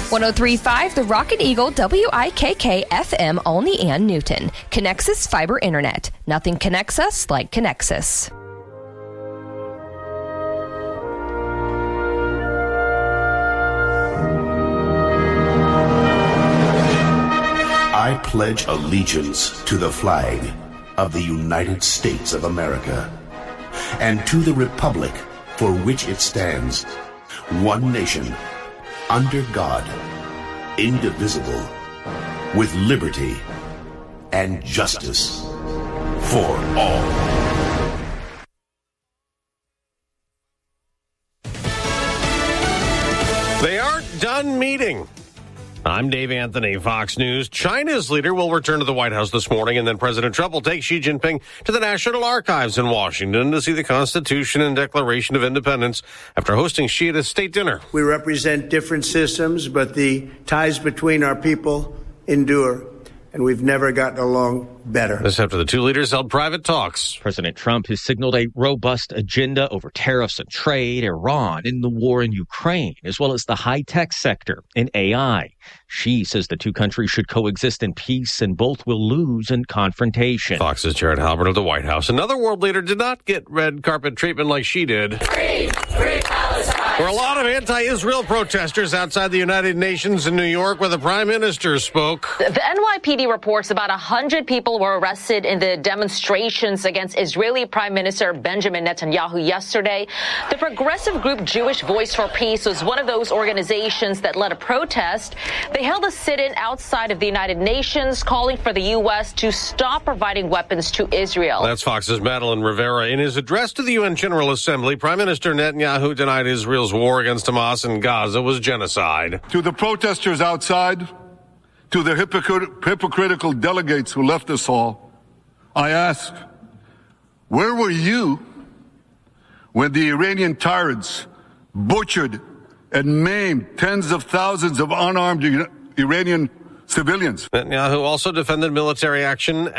103.5 The Rocket Eagle WIKK FM Olney and Newton. Connexus Fiber Internet. Nothing connects us like Connexus. I pledge allegiance to the flag of the United States of America and to the republic for which it stands, one nation, under God, indivisible, with liberty and justice for all. They aren't done meeting. I'm Dave Anthony, Fox News. China's leader will return to the White House this morning, and then President Trump will take Xi Jinping to the National Archives in Washington to see the Constitution and Declaration of Independence after hosting Xi at a state dinner. We represent different systems, but the ties between our people endure, and we've never gotten along better. This after the two leaders held private talks. President Trump has signaled a robust agenda over tariffs and trade, Iran, and the war in Ukraine, as well as the high-tech sector and AI. Xi says the two countries should coexist in peace and both will lose in confrontation. Fox's Jared Halbert of the White House. Another world leader did not get red carpet treatment like Xi did. Free Palestine! There were a lot of anti-Israel protesters outside the United Nations in New York where the Prime Minister spoke. The NYPD reports about 100 people were arrested in the demonstrations against Israeli Prime Minister Benjamin Netanyahu yesterday. The progressive group Jewish Voice for Peace was one of those organizations that led a protest. They held a sit-in outside of the United Nations calling for the U.S. to stop providing weapons to Israel. That's Fox's Madeline Rivera. In his address to the UN General Assembly, Prime Minister Netanyahu denied Israel's war against Hamas in Gaza was genocide. To the protesters outside, to the hypocritical delegates who left us all, I ask, where were you when the Iranian tyrants butchered and maimed tens of thousands of unarmed Iranian civilians? Netanyahu also defended military action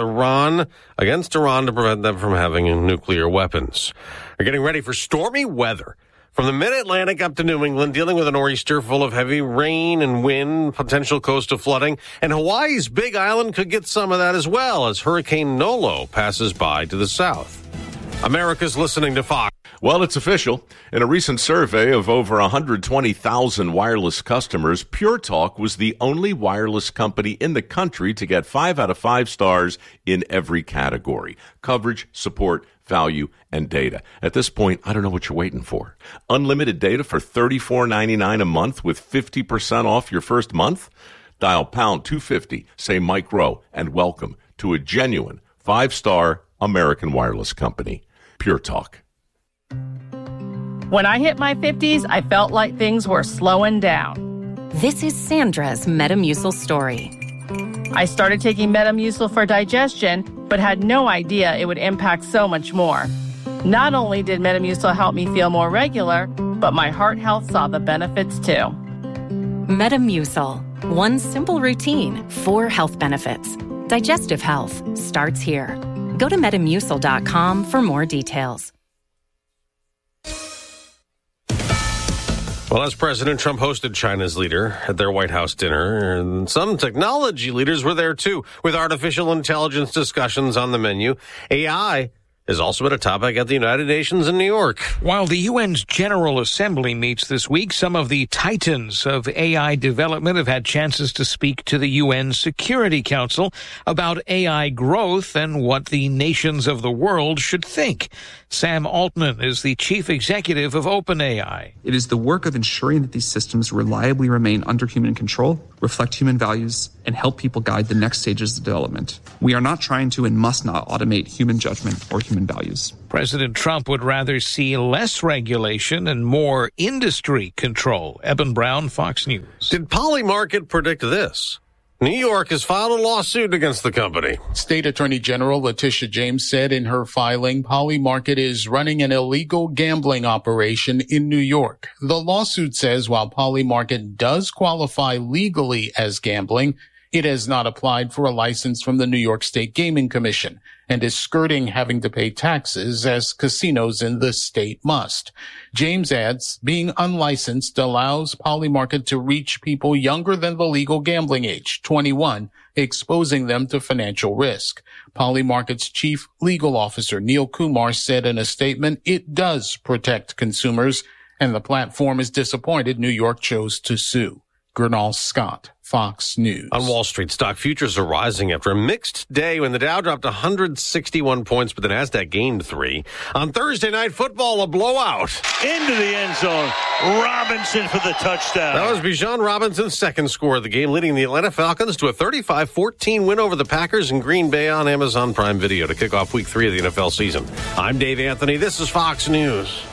against Iran to prevent them from having nuclear weapons. They're getting ready for stormy weather. From the mid-Atlantic up to New England, dealing with a nor'easter full of heavy rain and wind, potential coastal flooding, and Hawaii's Big Island could get some of that as well as Hurricane Nolo passes by to the south. America's listening to Fox. Well, it's official. In a recent survey of over 120,000 wireless customers, Pure Talk was the only wireless company in the country to get 5 out of 5 stars in every category: coverage, support, value, and data. At this point, I don't know what you're waiting for. Unlimited data for $34.99 a month with 50% off your first month? Dial pound 250, say Mike Rowe, and welcome to a genuine 5-star American wireless company. Pure Talk. When I hit my 50s, I felt like things were slowing down. This is Sandra's Metamucil story. I started taking Metamucil for digestion, but had no idea it would impact so much more. Not only did Metamucil help me feel more regular, but my heart health saw the benefits too. Metamucil. One simple routine, 4 health benefits. Digestive health starts here. Go to Metamucil.com for more details. Well, as President Trump hosted China's leader at their White House dinner, and some technology leaders were there too, with artificial intelligence discussions on the menu. AI has also been a topic at the United Nations in New York. While the UN's General Assembly meets this week, some of the titans of AI development have had chances to speak to the UN Security Council about AI growth and what the nations of the world should think. Sam Altman is the chief executive of OpenAI. It is the work of ensuring that these systems reliably remain under human control, reflect human values, and help people guide the next stages of development. We are not trying to and must not automate human judgment or human values. President Trump would rather see less regulation and more industry control. Eben Brown, Fox News. Did Polymarket predict this? New York has filed a lawsuit against the company. State Attorney General Letitia James said in her filing, Polymarket is running an illegal gambling operation in New York. The lawsuit says while Polymarket does qualify legally as gambling, It has not applied for a license from the New York State Gaming Commission and is skirting having to pay taxes as casinos in the state must. James adds, being unlicensed allows Polymarket to reach people younger than the legal gambling age, 21, exposing them to financial risk. Polymarket's chief legal officer, Neil Kumar, said in a statement, it does protect consumers, and the platform is disappointed New York chose to sue. Gernal Scott, Fox News. On Wall Street, stock futures are rising after a mixed day when the Dow dropped 161 points, but the Nasdaq gained 3. On Thursday Night Football, a blowout. Into the end zone. Robinson for the touchdown. That was Bijan Robinson's second score of the game, leading the Atlanta Falcons to a 35-14 win over the Packers in Green Bay on Amazon Prime Video to kick off Week 3 of the NFL season. I'm Dave Anthony. This is Fox News.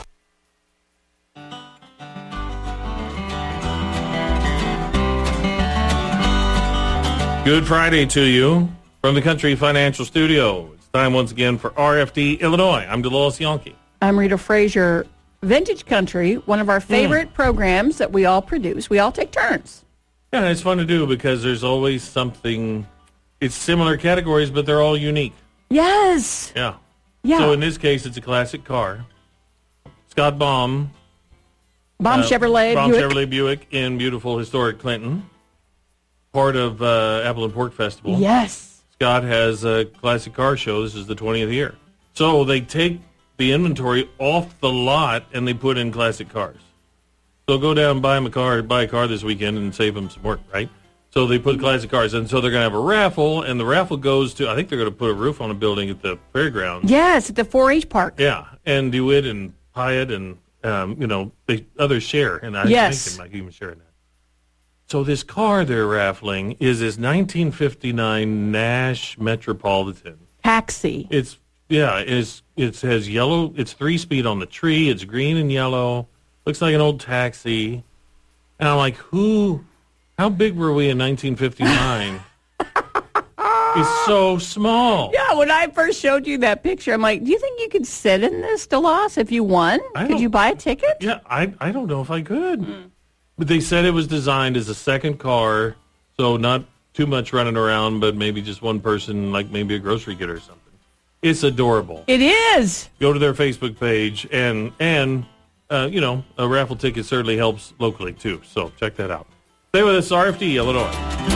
Good Friday to you from the Country Financial Studio. It's time once again for RFD Illinois. I'm Dolores Yonke. I'm Rita Frazier. Vintage Country, one of our favorite programs that we all produce. We all take turns. Yeah, it's fun to do because there's always something. It's similar categories, but they're all unique. Yes. Yeah. Yeah. So in this case, it's a classic car. Scott Baum. Chevrolet Buick in beautiful historic Clinton. Part of Apple and Pork Festival. Yes. Scott has a classic car show. This is the 20th year. So they take the inventory off the lot and they put in classic cars. So go down and buy a car this weekend and save them some work, right? So they put classic cars. And so they're going to have a raffle, and the raffle goes to, I think they're going to put a roof on a building at the fairgrounds. Yes, at the 4-H park. Yeah, and DeWitt and Hyatt and, others share. And I think they might even share in that. So this car they're raffling is this 1959 Nash Metropolitan. Taxi. It has yellow, it's 3-speed on the tree, it's green and yellow, looks like an old taxi. And I'm like, how big were we in 1959? It's so small. Yeah, when I first showed you that picture, I'm like, do you think you could sit in this, DeLoss, if you won? Could you buy a ticket? Yeah, I don't know if I could. But they said it was designed as a second car, so not too much running around, but maybe just one person, like maybe a grocery kid or something. It's adorable. It is. Go to their Facebook page, and a raffle ticket certainly helps locally, too. So check that out. Stay with us, RFD, Illinois.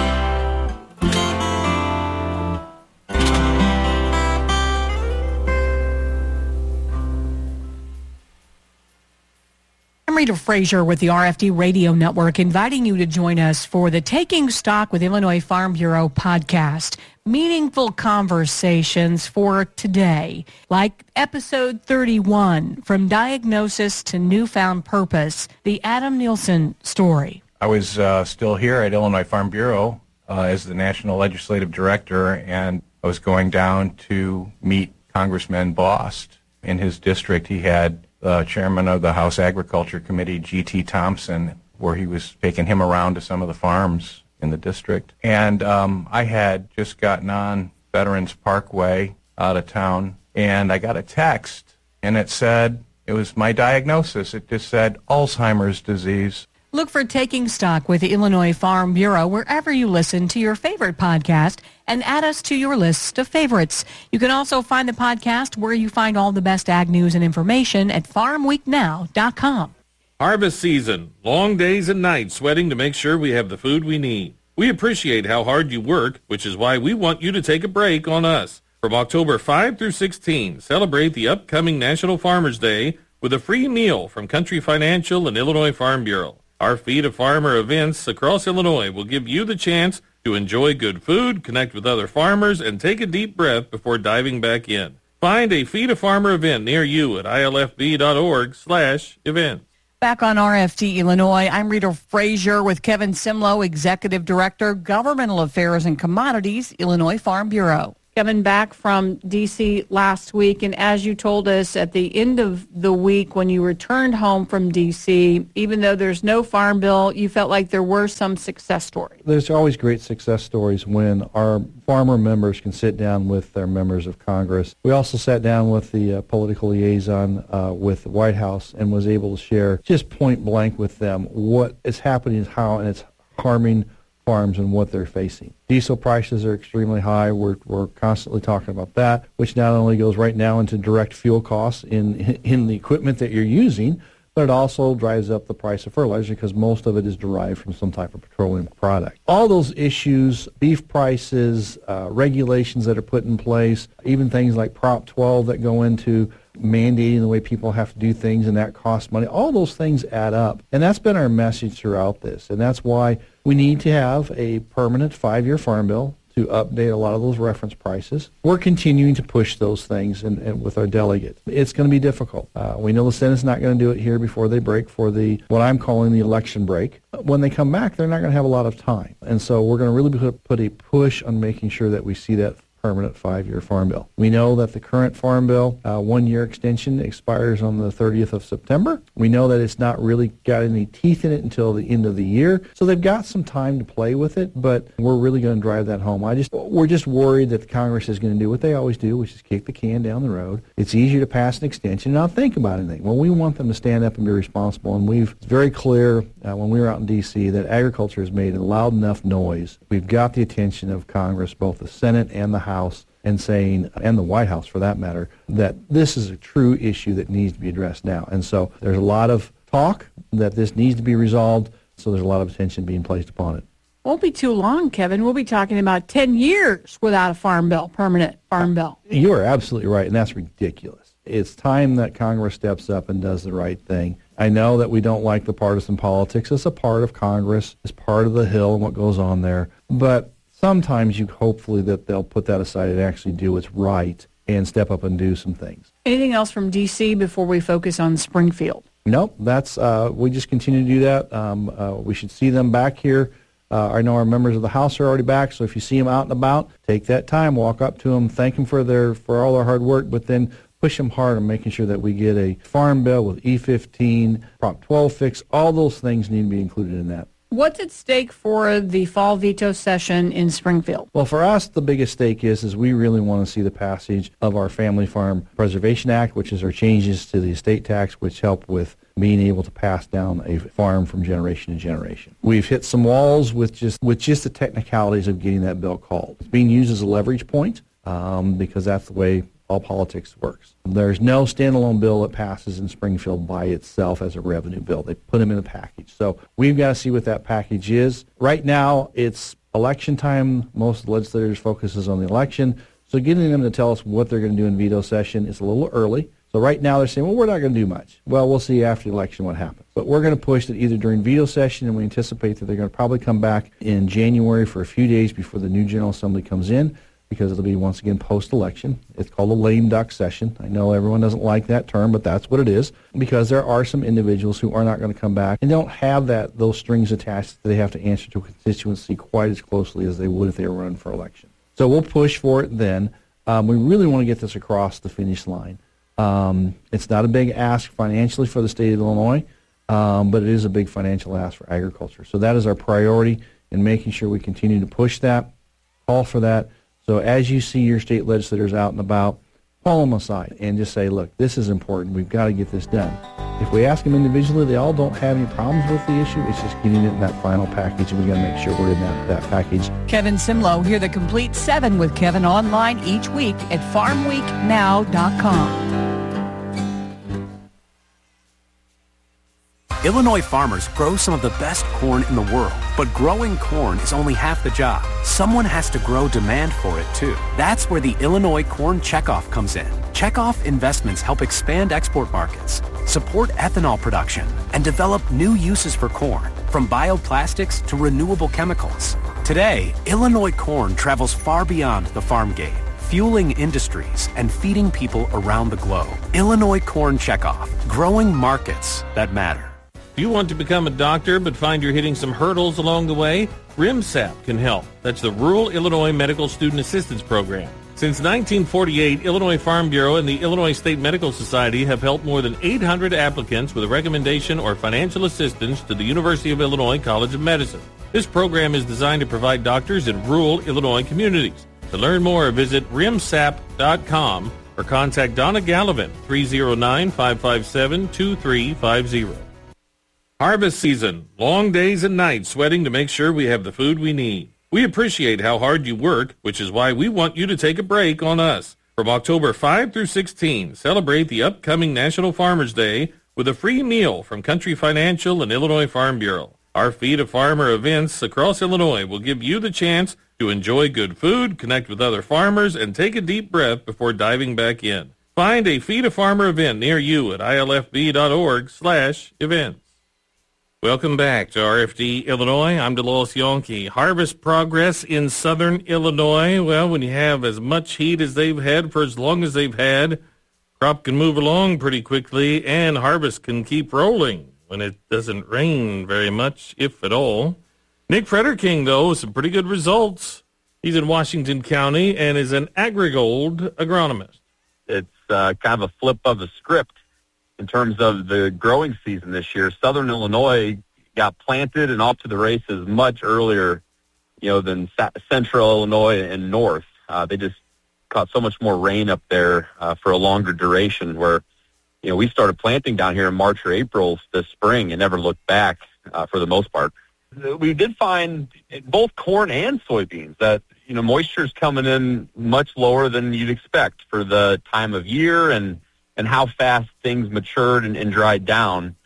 I'm Rita Frazier with the RFD Radio Network, inviting you to join us for the Taking Stock with Illinois Farm Bureau podcast. Meaningful conversations for today, like episode 31, From Diagnosis to Newfound Purpose, the Adam Nielsen story. I was still here at Illinois Farm Bureau as the National Legislative Director, and I was going down to meet Congressman Bost. In his district, he had chairman of the House Agriculture Committee, G.T. Thompson, where he was taking him around to some of the farms in the district. And I had just gotten on Veterans Parkway out of town, and I got a text, and it said, it was my diagnosis. It just said Alzheimer's disease. Look for Taking Stock with the Illinois Farm Bureau wherever you listen to your favorite podcast and add us to your list of favorites. You can also find the podcast where you find all the best ag news and information at farmweeknow.com. Harvest season. Long days and nights sweating to make sure we have the food we need. We appreciate how hard you work, which is why we want you to take a break on us. From October 5 through 16, celebrate the upcoming National Farmers Day with a free meal from Country Financial and Illinois Farm Bureau. Our Feed a Farmer events across Illinois will give you the chance to enjoy good food, connect with other farmers, and take a deep breath before diving back in. Find a Feed a Farmer event near you at ilfb.org/events. Back on RFD Illinois, I'm Rita Frazier with Kevin Simlow, Executive Director, Governmental Affairs and Commodities, Illinois Farm Bureau. Kevin, back from D.C. last week, and as you told us at the end of the week when you returned home from D.C., even though there's no farm bill, you felt like there were some success stories. There's always great success stories when our farmer members can sit down with their members of Congress. We also sat down with the political liaison with the White House and was able to share just point blank with them what is happening and how, and it's harming farms and what they're facing. Diesel prices are extremely high. We're constantly talking about that, which not only goes right now into direct fuel costs in the equipment that you're using, but it also drives up the price of fertilizer because most of it is derived from some type of petroleum product. All those issues, beef prices, regulations that are put in place, even things like Prop 12 that go into mandating the way people have to do things, and that costs money. All those things add up. And that's been our message throughout this. And that's why we need to have a permanent 5-year farm bill to update a lot of those reference prices. We're continuing to push those things and with our delegate. It's going to be difficult. We know the Senate's not going to do it here before they break for what I'm calling the election break. When they come back, they're not going to have a lot of time. And so we're going to really put a push on making sure that we see that permanent 5-year farm bill. We know that the current farm bill 1-year extension expires on the 30th of September. We know that it's not really got any teeth in it until the end of the year. So they've got some time to play with it, but we're really going to drive that home. We're just worried that the Congress is going to do what they always do, which is kick the can down the road. It's easier to pass an extension and not think about anything. Well, we want them to stand up and be responsible, and it's very clear when we were out in D.C. that agriculture has made a loud enough noise. We've got the attention of Congress, both the Senate and the House, and saying, and the White House for that matter, that this is a true issue that needs to be addressed now. And so there's a lot of talk that this needs to be resolved, so there's a lot of attention being placed upon it. Won't be too long, Kevin. We'll be talking about 10 years without a farm bill, permanent farm bill. You are absolutely right, and that's ridiculous. It's time that Congress steps up and does the right thing. I know that we don't like the partisan politics. It's a part of Congress. It's part of the Hill and what goes on there. But sometimes you hopefully that they'll put that aside and actually do what's right and step up and do some things. Anything else from D.C. before we focus on Springfield? Nope. That's we just continue to do that. We should see them back here. I know our members of the House are already back, so if you see them out and about, take that time, walk up to them, thank them for all their hard work, but then push them hard on making sure that we get a farm bill with E15, Prop 12 fix. All those things need to be included in that. What's at stake for the fall veto session in Springfield? Well, for us, the biggest stake is we really want to see the passage of our Family Farm Preservation Act, which is our changes to the estate tax, which help with being able to pass down a farm from generation to generation. We've hit some walls with just the technicalities of getting that bill called. It's being used as a leverage point because that's the way all politics works. There's no standalone bill that passes in Springfield by itself as a revenue bill. They put them in a package. So we've got to see what that package is. Right now, it's election time. Most of the legislators focuses on the election. So getting them to tell us what they're going to do in veto session is a little early. So right now they're saying, well, we're not going to do much. Well, we'll see after the election what happens. But we're going to push that either during veto session, and we anticipate that they're going to probably come back in January for a few days before the new General Assembly comes in, because it'll be, once again, post-election. It's called a lame duck session. I know everyone doesn't like that term, but that's what it is, because there are some individuals who are not going to come back and don't have those strings attached that they have to answer to a constituency quite as closely as they would if they were running for election. So we'll push for it then. We really want to get this across the finish line. It's not a big ask financially for the state of Illinois, but it is a big financial ask for agriculture. So that is our priority in making sure we continue to push that, call for that. So as you see your state legislators out and about, pull them aside and just say, look, this is important. We've got to get this done. If we ask them individually, they all don't have any problems with the issue. It's just getting it in that final package, and we've got to make sure we're in that package. Kevin Simlo, hear the complete 7 with Kevin online each week at farmweeknow.com. Illinois farmers grow some of the best corn in the world, but growing corn is only half the job. Someone has to grow demand for it, too. That's where the Illinois Corn Checkoff comes in. Checkoff investments help expand export markets, support ethanol production, and develop new uses for corn, from bioplastics to renewable chemicals. Today, Illinois corn travels far beyond the farm gate, fueling industries and feeding people around the globe. Illinois Corn Checkoff, growing markets that matter. Do you want to become a doctor but find you're hitting some hurdles along the way? RIMSAP can help. That's the Rural Illinois Medical Student Assistance Program. Since 1948, Illinois Farm Bureau and the Illinois State Medical Society have helped more than 800 applicants with a recommendation or financial assistance to the University of Illinois College of Medicine. This program is designed to provide doctors in rural Illinois communities. To learn more, visit rimsap.com or contact Donna Gallivan, 309-557-2350. Harvest season. Long days and nights sweating to make sure we have the food we need. We appreciate how hard you work, which is why we want you to take a break on us. From October 5 through 16, celebrate the upcoming National Farmers Day with a free meal from Country Financial and Illinois Farm Bureau. Our Feed a Farmer events across Illinois will give you the chance to enjoy good food, connect with other farmers, and take a deep breath before diving back in. Find a Feed a Farmer event near you at ilfb.org/events. Welcome back to RFD Illinois. I'm DeLois Yonke. Harvest progress in southern Illinois. Well, when you have as much heat as they've had for as long as they've had, crop can move along pretty quickly, and harvest can keep rolling when it doesn't rain very much, if at all. Nick Frederking, though, with some pretty good results. He's in Washington County and is an AgriGold agronomist. It's kind of a flip of the script in terms of the growing season this year. Southern Illinois got planted and off to the races much earlier, than central Illinois and north. They just caught so much more rain up there for a longer duration where, we started planting down here in March or April this spring and never looked back for the most part. We did find both corn and soybeans that, moisture's coming in much lower than you'd expect for the time of year and how fast things matured and dried down.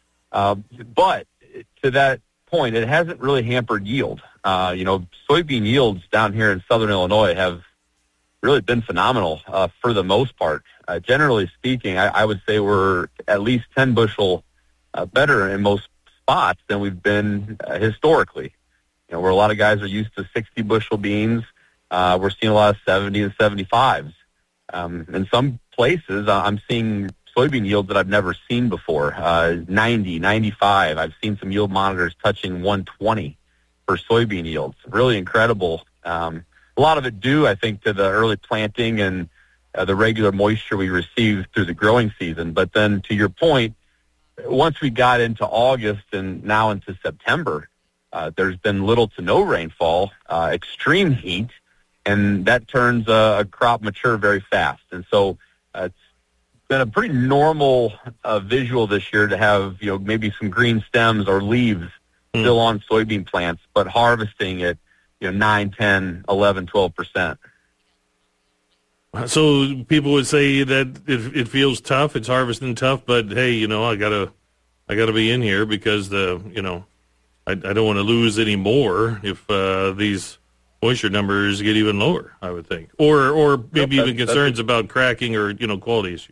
But to that point, it hasn't really hampered yield. Soybean yields down here in southern Illinois have really been phenomenal for the most part. Generally speaking, I would say we're at least 10 bushel better in most spots than we've been historically. Where a lot of guys are used to 60 bushel beans, we're seeing a lot of 70 and 75s. In some places, I'm seeing soybean yields that I've never seen before, 90, 95. I've seen some yield monitors touching 120 for soybean yields. Really incredible. A lot of it due, I think, to the early planting and the regular moisture we received through the growing season. But then, to your point, once we got into August and now into September, there's been little to no rainfall, extreme heat, and that turns a crop mature very fast. And so it's been a pretty normal visual this year to have, maybe some green stems or leaves still on soybean plants, but harvesting at, 9, 10, 11, 12%. So people would say that it feels tough, it's harvesting tough, but hey, I gotta be in here because I don't want to lose any more if these moisture numbers get even lower, I would think, or maybe even concerns about cracking or quality issues.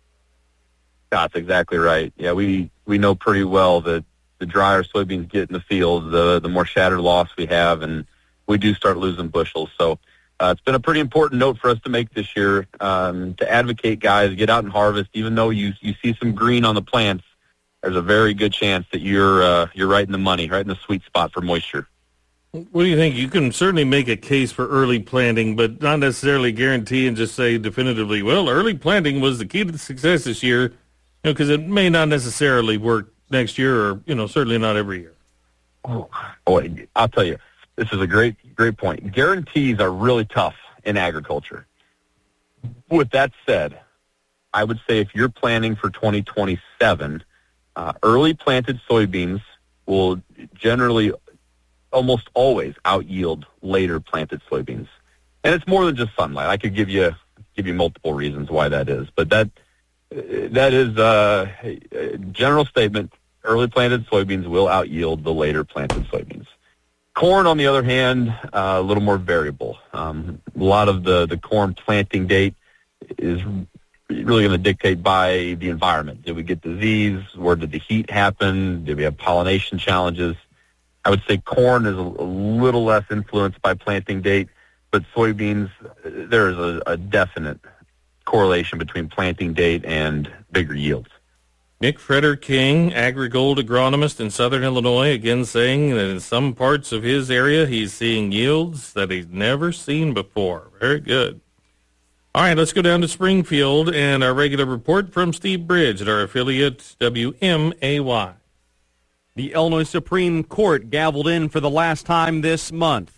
That's exactly right. Yeah, we know pretty well that the drier soybeans get in the field, the more shattered loss we have, and we do start losing bushels. So it's been a pretty important note for us to make this year, to advocate guys get out and harvest. Even though you see some green on the plants, there's a very good chance that you're right in the money, right in the sweet spot for moisture. What do you think? You can certainly make a case for early planting, but not necessarily guarantee and just say definitively, well, early planting was the key to the success this year, because it may not necessarily work next year or, certainly not every year. Oh, I'll tell you, this is a great point. Guarantees are really tough in agriculture. With that said, I would say if you're planning for 2027, early planted soybeans will generally almost always out-yield later planted soybeans. And it's more than just sunlight. I could give you multiple reasons why that is. But that is a general statement. Early planted soybeans will out-yield the later planted soybeans. Corn, on the other hand, a little more variable. A lot of the corn planting date is really going to dictate by the environment. Did we get disease? Where did the heat happen? Did we have pollination challenges? I would say corn is a little less influenced by planting date, but soybeans, there is a definite correlation between planting date and bigger yields. Nick Frederking, AgriGold agronomist in southern Illinois, again saying that in some parts of his area he's seeing yields that he's never seen before. Very good. All right, let's go down to Springfield and our regular report from Steve Bridge at our affiliate WMAY. The Illinois Supreme Court gavelled in for the last time this month.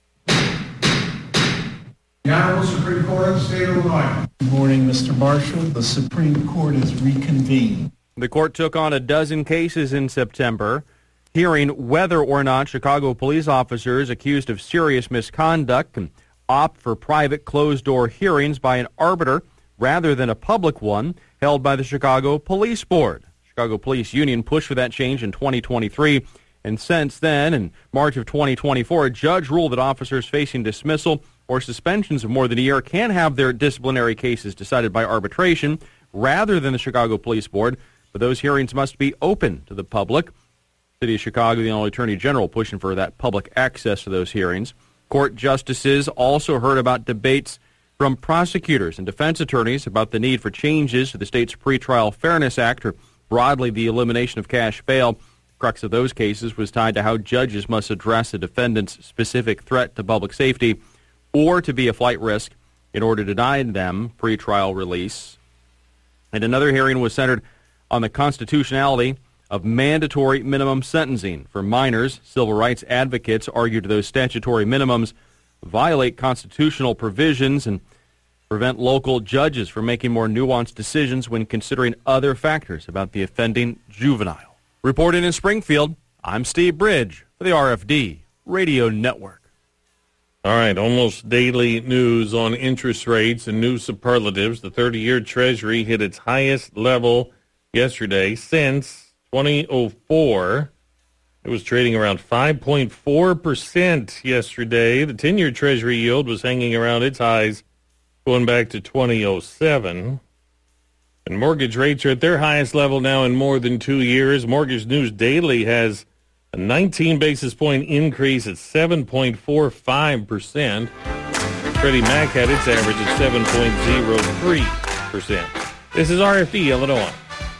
The Honorable Supreme Court of the State of Illinois. Good morning, Mr. Marshall. The Supreme Court is reconvened. The court took on a dozen cases in September, hearing whether or not Chicago police officers accused of serious misconduct can opt for private closed-door hearings by an arbiter rather than a public one held by the Chicago Police Board. Chicago Police Union pushed for that change in 2023, and since then, in March of 2024, a judge ruled that officers facing dismissal or suspensions of more than a year can have their disciplinary cases decided by arbitration rather than the Chicago Police Board, but those hearings must be open to the public. City of Chicago, the Illinois Attorney General, pushing for that public access to those hearings. Court justices also heard about debates from prosecutors and defense attorneys about the need for changes to the state's Pretrial Fairness Act, or broadly the elimination of cash bail. The crux of those cases was tied to how judges must address a defendant's specific threat to public safety or to be a flight risk in order to deny them pretrial release. And another hearing was centered on the constitutionality of mandatory minimum sentencing for minors. Civil rights advocates argued those statutory minimums violate constitutional provisions and prevent local judges from making more nuanced decisions when considering other factors about the offending juvenile. Reporting in Springfield, I'm Steve Bridge for the RFD Radio Network. All right, almost daily news on interest rates and new superlatives. The 30-year Treasury hit its highest level yesterday since 2004. It was trading around 5.4% yesterday. The 10-year Treasury yield was hanging around its highs going back to 2007. And mortgage rates are at their highest level now in more than 2 years. Mortgage News Daily has a 19 basis point increase at 7.45%. Freddie Mac had its average at 7.03%. This is RFD, Illinois.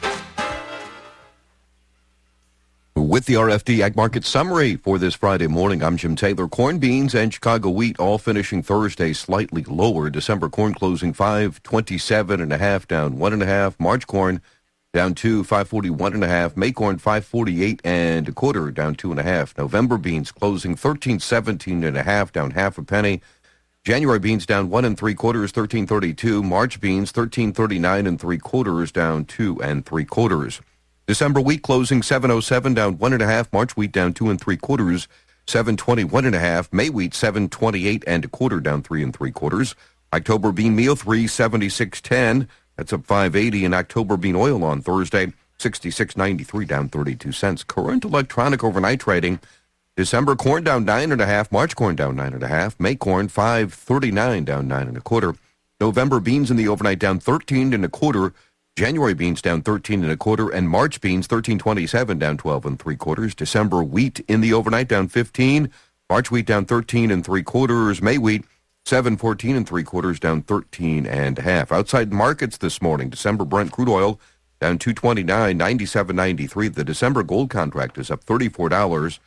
With the RFD Ag Market Summary for this Friday morning, I'm Jim Taylor. Corn, beans, and Chicago wheat all finishing Thursday slightly lower. December corn closing 527.5, down 1.5. March corn down 541.5. May corn 548.25, down 2.5. November beans closing 1317.5, down half a penny. January beans down 1 3/4, 1332. March beans 1339.75, down 2 3/4. December wheat closing 707, down 1.5. March wheat down 2 3/4, 721.5. May wheat 728.25, down 3 3/4. October bean meal 376.10, that's up 5.80. And October bean oil on Thursday 66.93, down 32 cents. Current electronic overnight trading. December corn down 9.5. March corn down 9.5. May corn 539, down 9 1/4. November beans in the overnight down 13 1/4. January beans down 13 1/4, and March beans 13.27, down 12 3/4. December wheat in the overnight down 15. March wheat down 13 3/4. May wheat 7.14 3/4, down 13.5. Outside markets this morning, December Brent crude oil down $2.29, 97.93. The December gold contract is up $34,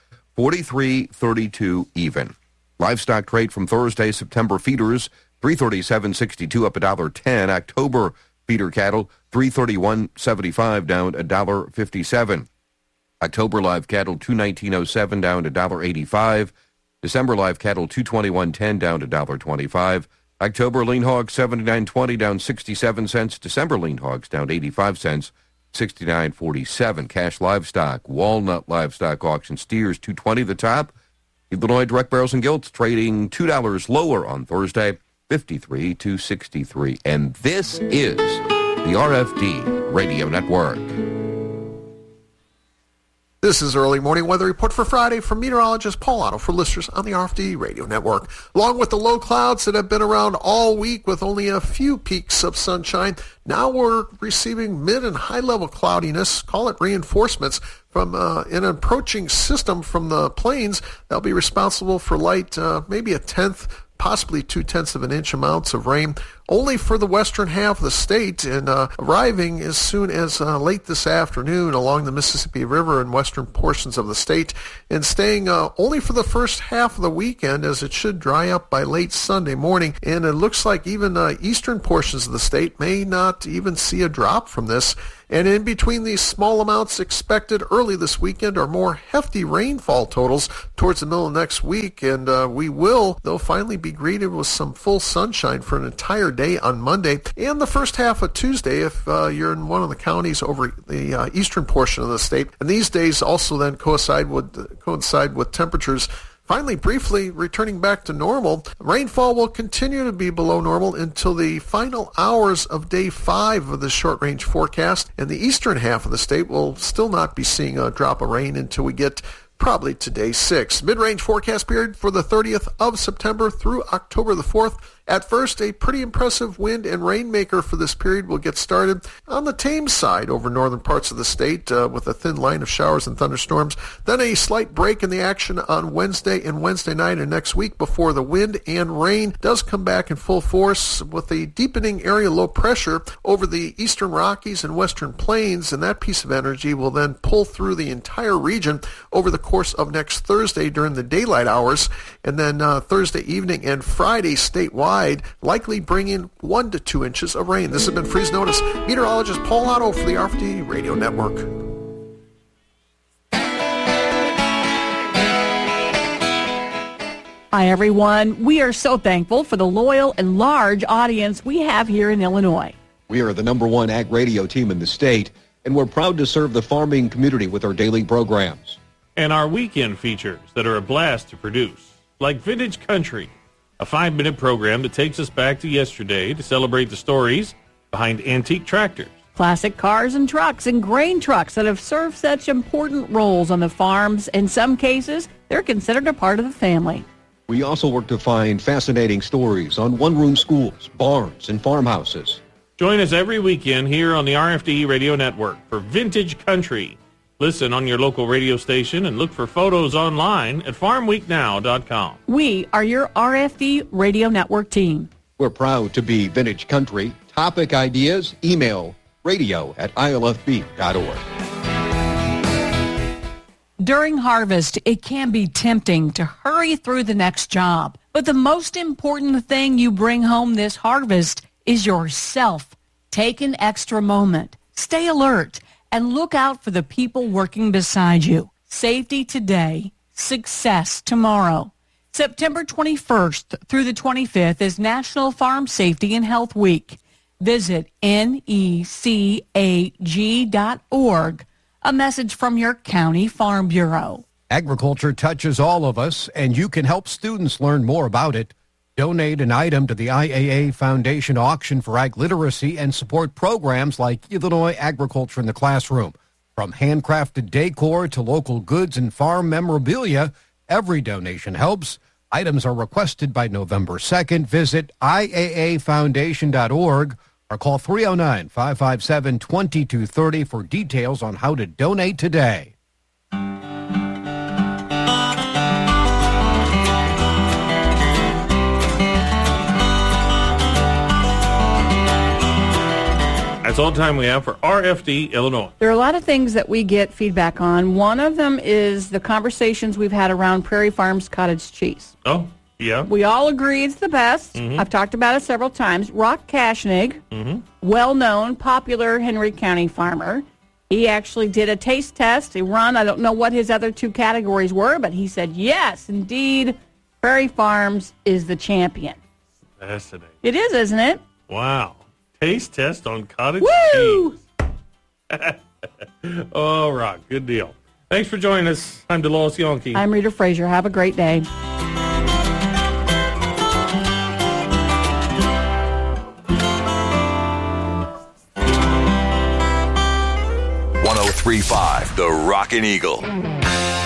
43.32 even. Livestock trade from Thursday, September feeders 337.62, up $1.10. October feeder cattle, $331.75, down $1.57. October live cattle, $219.07, down $1.85. December live cattle, $221.10, down $1.25. October lean hogs, $79.20, down 67 cents. December lean hogs down 85 cents, 69.47. Cash livestock, walnut livestock auction, steers $220 the top. Illinois direct barrels and gilts trading $2 lower on Thursday, 53 to 63. And this is the RFD Radio Network. This is Early Morning Weather Report for Friday from meteorologist Paul Otto for listeners on the RFD Radio Network. Along with the low clouds that have been around all week with only a few peaks of sunshine, now we're receiving mid and high level cloudiness, call it reinforcements, from an approaching system from the plains that'll be responsible for light, maybe a tenth, possibly 0.2 of an inch amounts of rain, only for the western half of the state, and arriving as soon as late this afternoon along the Mississippi River and western portions of the state, and staying only for the first half of the weekend, as it should dry up by late Sunday morning. And it looks like even eastern portions of the state may not even see a drop from this. And in between these small amounts expected early this weekend are more hefty rainfall totals towards the middle of next week. And we will, though, finally be greeted with some full sunshine for an entire day on Monday, and the first half of Tuesday if you're in one of the counties over the eastern portion of the state. And these days also then coincide with temperatures finally briefly returning back to normal. Rainfall will continue to be below normal until the final hours of day 5 of the short-range forecast, and the eastern half of the state will still not be seeing a drop of rain until we get probably to day 6. Mid-range forecast period for the 30th of September through October the 4th. At first, a pretty impressive wind and rainmaker for this period will get started on the tame side over northern parts of the state with a thin line of showers and thunderstorms. Then a slight break in the action on Wednesday and Wednesday night and next week before the wind and rain does come back in full force with a deepening area low pressure over the eastern Rockies and western plains, and that piece of energy will then pull through the entire region over the course of next Thursday during the daylight hours, and then Thursday evening and Friday statewide, likely bring in 1 to 2 inches of rain. This has been Freeze Notice. Meteorologist Paul Otto for the RFD Radio Network. Hi, everyone. We are so thankful for the loyal and large audience we have here in Illinois. We are the #1 ag radio team in the state, and we're proud to serve the farming community with our daily programs. And our weekend features that are a blast to produce, like Vintage Country, a 5-minute program that takes us back to yesterday to celebrate the stories behind antique tractors. Classic cars and trucks and grain trucks that have served such important roles on the farms. In some cases, they're considered a part of the family. We also work to find fascinating stories on one-room schools, barns, and farmhouses. Join us every weekend here on the RFD Radio Network for Vintage Country. Listen on your local radio station and look for photos online at farmweeknow.com. We are your RFD Radio Network team. We're proud to be Vintage Country. Topic ideas, email radio@ilfb.org. During harvest, it can be tempting to hurry through the next job. But the most important thing you bring home this harvest is yourself. Take an extra moment. Stay alert. And look out for the people working beside you. Safety today, success tomorrow. September 21st through the 25th is National Farm Safety and Health Week. Visit necag.org. A message from your County Farm Bureau. Agriculture touches all of us, and you can help students learn more about it. Donate an item to the IAA Foundation auction for ag literacy and support programs like Illinois Agriculture in the Classroom. From handcrafted decor to local goods and farm memorabilia, every donation helps. Items are requested by November 2nd. Visit IAAfoundation.org or call 309-557-2230 for details on how to donate today. That's all the time we have for RFD Illinois. There are a lot of things that we get feedback on. One of them is the conversations we've had around Prairie Farms cottage cheese. Oh, yeah. We all agree it's the best. Mm-hmm. I've talked about it several times. Rock Kashnig, well-known, popular Henry County farmer. He actually did a taste test, a run. I don't know what his other 2 categories were, but he said, yes, indeed, Prairie Farms is the champion. Fascinating. It is, isn't it? Wow. Taste test on cottage Woo! cheese. Oh, Rock, good deal. Thanks for joining us. I'm Delois Yonke. I'm Rita Frazier. Have a great day. .103.5 The Rockin' Eagle.